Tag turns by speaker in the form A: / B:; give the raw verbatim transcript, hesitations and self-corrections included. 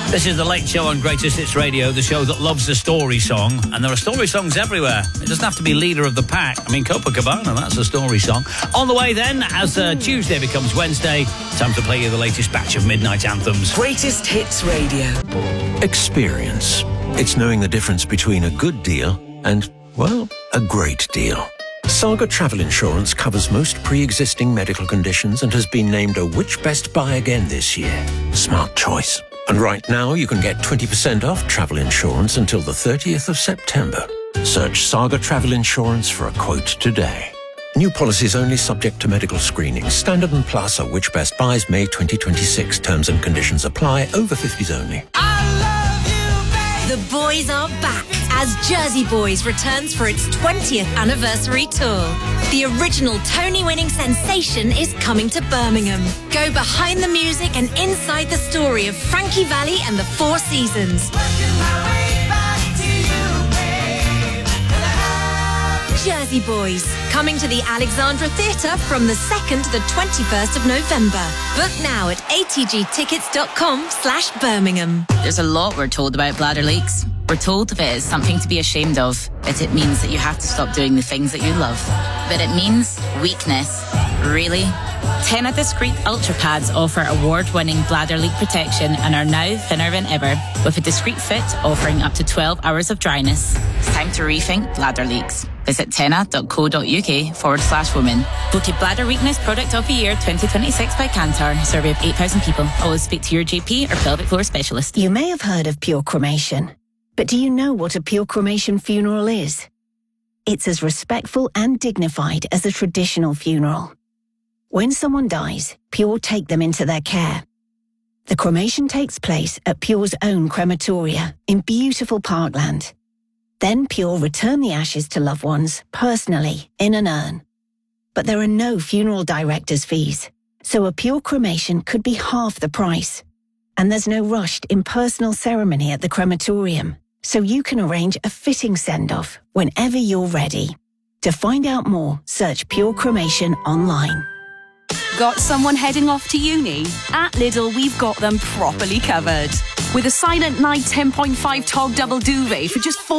A: This is The Late Show on Greatest Hits Radio, the show that loves the story song. And there are story songs everywhere. It doesn't have to be leader of the pack. I mean, Copacabana, that's a story song. On the way then, as uh, Tuesday becomes Wednesday, time to play you the latest batch of midnight anthems.
B: Greatest Hits Radio.
C: Experience. It's knowing the difference between a good deal and, well, a great deal. Saga Travel Insurance covers most pre-existing medical conditions and has been named a Which Best Buy again this year. Smart choice. And right now you can get twenty percent off travel insurance until the thirtieth of September. Search Saga Travel Insurance for a quote today. New policies only subject to medical screening. Standard and Plus are Which Best Buys May twenty twenty-six. Terms and conditions apply. Over fifties only.
D: The boys are back as Jersey Boys returns for its twentieth anniversary tour. The original Tony-winning sensation is coming to Birmingham. Go behind the music and inside the story of Frankie Valli and the Four Seasons. Jersey Boys, coming to the Alexandra Theatre from the second to the twenty-first of November. Book now at a t g tickets dot com slash Birmingham.
E: There's a lot we're told about bladder leaks. We're told that it is something to be ashamed of, that it means that you have to stop doing the things that you love. But it means weakness. Really? Tena Discreet Ultra Pads offer award-winning bladder leak protection and are now thinner than ever, with a discreet fit offering up to twelve hours of dryness. It's time to rethink bladder leaks. Visit tena.co.uk forward slash women. Voted Bladder Weakness Product of the Year twenty twenty-six by Kantar. Survey of eight thousand people. Always speak to your G P or pelvic floor specialist.
F: You may have heard of pure cremation, but do you know what a pure cremation funeral is? It's as respectful and dignified as a traditional funeral. When someone dies, Pure take them into their care. The cremation takes place at Pure's own crematoria in beautiful Parkland. Then Pure return the ashes to loved ones personally in an urn. But there are no funeral director's fees, so a Pure cremation could be half the price. And there's no rushed impersonal ceremony at the crematorium, so you can arrange a fitting send-off whenever you're ready. To find out more, search Pure Cremation online.
G: Got someone heading off to uni? At Lidl, we've got them properly covered. With a Silent Night ten point five Tog Double Duvet for just four